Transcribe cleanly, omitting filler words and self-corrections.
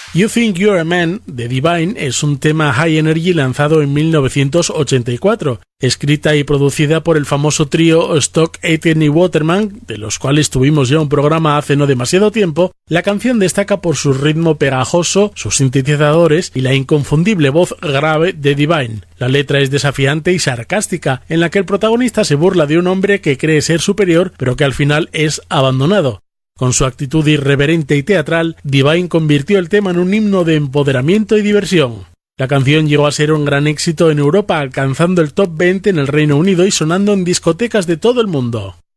You Think You're a Man de Divine es un tema high energy lanzado en 1984, escrita y producida por el famoso trío Stock, Aitken y Waterman, de los cuales tuvimos ya un programa hace no demasiado tiempo. La canción destaca por su ritmo pegajoso, sus sintetizadores y la inconfundible voz grave de Divine. La letra es desafiante y sarcástica, en la que el protagonista se burla de un hombre que cree ser superior, pero que al final es abandonado. Con su actitud irreverente y teatral, Divine convirtió el tema en un himno de empoderamiento y diversión. La canción llegó a ser un gran éxito en Europa, alcanzando el top 20 en el Reino Unido y sonando en discotecas de todo el mundo.